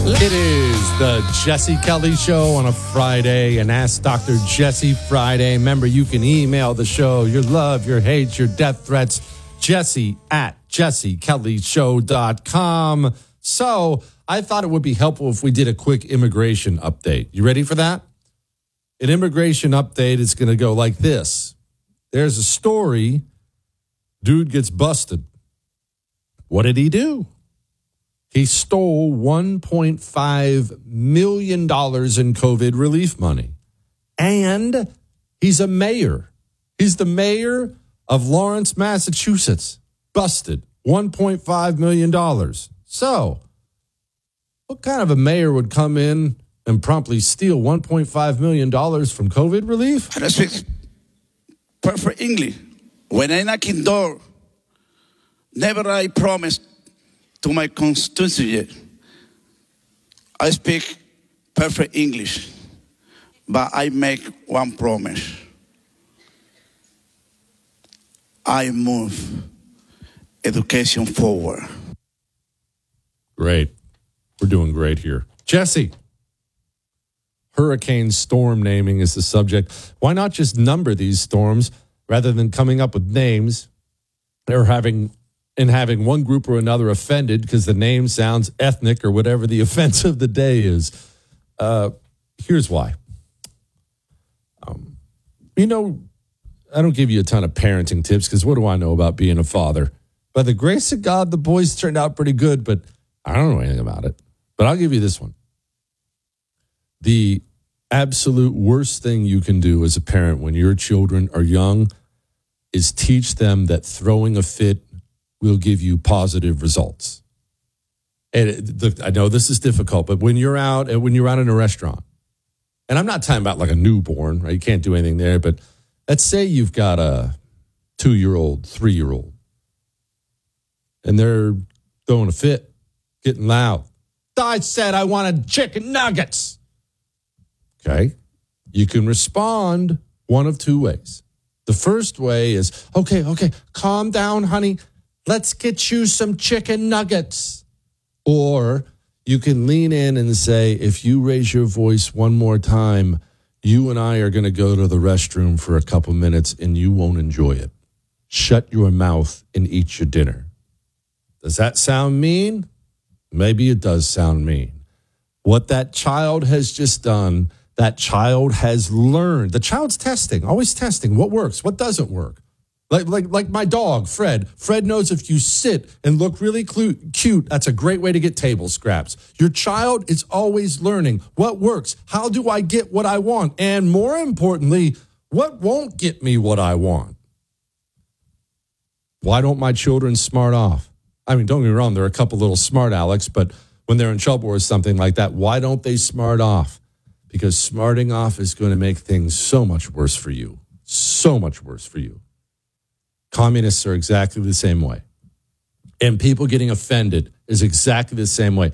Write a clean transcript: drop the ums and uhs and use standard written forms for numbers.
It is the Jesse Kelly Show on a Friday, and Ask Dr. Jesse Friday. Remember, you can email the show your love, your hate, your death threats, jesse@jessekellyshow.com. So I thought it would be helpful if we did a quick immigration update. You ready for that? An immigration update is going to go like this. There's a story. Dude gets busted. What did he do? He stole $1.5 million in COVID relief money. And he's a mayor. He's the mayor of Lawrence, Massachusetts. Busted. $1.5 million. So, what kind of a mayor would come in and promptly steal $1.5 million from COVID relief? I don't speak perfect English. When I knock in door, never I promise to my constituency. I speak perfect English, but I make one promise. I move education forward. Great. We're doing great here. Jesse, hurricane storm naming is the subject. Why not just number these storms rather than coming up with names or having one group or another offended because the name sounds ethnic or whatever the offense of the day is? Here's why. I don't give you a ton of parenting tips because what do I know about being a father? By the grace of God, the boys turned out pretty good, but I don't know anything about it. But I'll give you this one. The absolute worst thing you can do as a parent when your children are young is teach them that throwing a fit will give you positive results. And I know this is difficult, but when you're out in a restaurant, and I'm not talking about like a newborn, right? You can't do anything there, but let's say you've got a 2-year-old, 3-year-old, and they're throwing a fit, getting loud. I said I wanted chicken nuggets. Okay. You can respond one of two ways. The first way is, okay, calm down, honey. Let's get you some chicken nuggets. Or you can lean in and say, if you raise your voice one more time, you and I are going to go to the restroom for a couple minutes and you won't enjoy it. Shut your mouth and eat your dinner. Does that sound mean? Maybe it does sound mean. What that child has just done, that child has learned. The child's testing, always testing. What works? What doesn't work? Like my dog, Fred. Fred knows if you sit and look really cute, that's a great way to get table scraps. Your child is always learning what works. How do I get what I want? And more importantly, what won't get me what I want? Why don't my children smart off? I mean, don't get me wrong, there are a couple little smart Alex, but when they're in trouble or something like that, why don't they smart off? Because smarting off is going to make things so much worse for you. So much worse for you. Communists are exactly the same way. And people getting offended is exactly the same way.